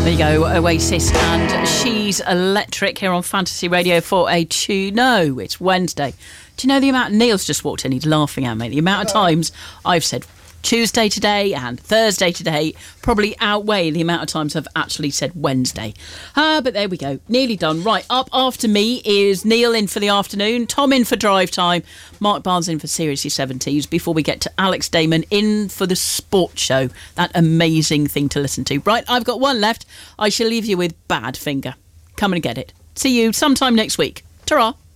There you go, Oasis and She's Electric here on Fantasy Radio for a No, it's Wednesday. Do you know the amount... Neil's just walked in, he's laughing at me. The amount of times I've said Tuesday today and Thursday today probably outweigh the amount of times I've actually said Wednesday. But there we go, nearly done. Right, up after me is Neil in for the afternoon, Tom in for drive time, Mark Barnes in for Seriously 70s, before we get to Alex Damon in for the sports show. That amazing thing to listen to. Right, I've got one left. I shall leave you with Badfinger. Come and get it. See you sometime next week. Ta-ra.